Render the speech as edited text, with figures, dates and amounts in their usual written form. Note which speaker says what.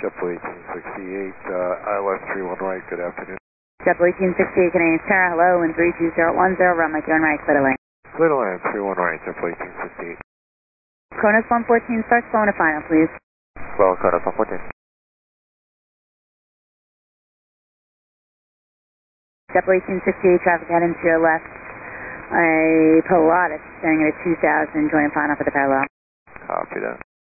Speaker 1: JetBlue 1868, ILS 31 right, good afternoon.
Speaker 2: JetBlue 1868, Canadian Sierra, hello, and 32010, run my turn right, clear to land.
Speaker 1: Clear to land, 31 right, JetBlue 1868.
Speaker 2: Kronos 114, start slow to final, please.
Speaker 1: Well, Kronos 114.
Speaker 2: JetBlue 1868, traffic heading to your left. A Pilatus standing at a 2000, joining final for the parallel.
Speaker 1: Copy that.